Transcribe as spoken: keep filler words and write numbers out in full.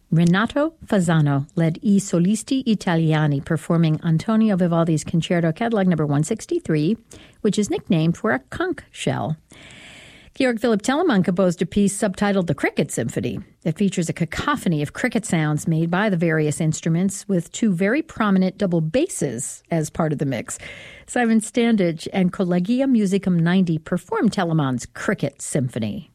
Renato Fasano led I Solisti Italiani performing Antonio Vivaldi's Concerto Catalog number one sixty-three, which is nicknamed for a conch shell. Georg Philipp Telemann composed a piece subtitled The Cricket Symphony. It features a cacophony of cricket sounds made by the various instruments with two very prominent double basses as part of the mix. Simon Standage and Collegium Musicum ninety performed Telemann's Cricket Symphony.